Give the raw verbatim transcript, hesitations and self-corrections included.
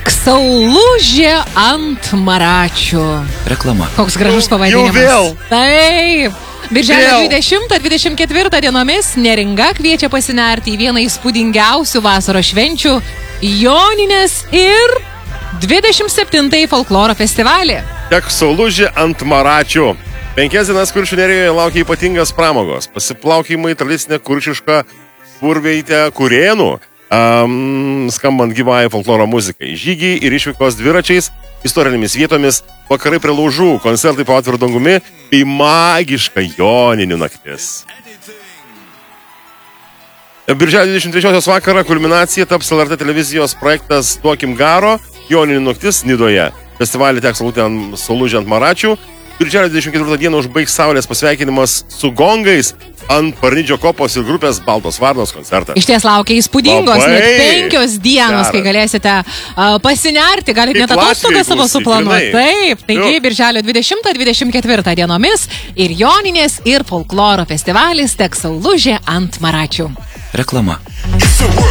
Saulužė ant Maračių. Reklama. Koks gražus pavadinimas. Jau vėl. Taip. Birželio dvidešimtą dvidešimt ketvirtą dienomis Neringa kviečia pasinerti į vieną įspūdingiausių vasaros švenčių Joninės ir dvidešimt septintąjį folkloro festivalį. Tek Saulužė ant Maračių. Penkias dienas Kuršių nerijoje laukia ypatingas pramogos. Pasiplaukimai, tradicinė kuršiška purveitė Kurėnų, um, skambant gyvai folkloro muzikai. Žygiai ir išvykos dviračiais, istorinėmis vietomis, vakarai prie laužų, koncertai po atviru dangumi bei magiška Joninių naktis. Birželio dvidešimt trečiosios vakarą kulminacija taps L R T televizijos projektas Duokim garo, Joninių naktis Nidoje. Festivalį teks Saulužė ant Maračių. Birželio dvidešimt ketvirtą dieną užbaigs Saulės pasveikinimas su gongais ant Parnidžio kopos ir grupės Baltos varnos koncertą. Iš ties laukia įspūdingos, Labai net penkios dienos, geras. kai galėsite uh, pasinerti, galite Kaip net atostogas savo Latvijoj suplanuoti. klausyk, Taip, taigi Jau. Birželio dvidešimtą dvidešimt ketvirtą dienomis ir Joninės ir folkloro festivalis teks Saulužė ant Maračių. Reklama. It's a world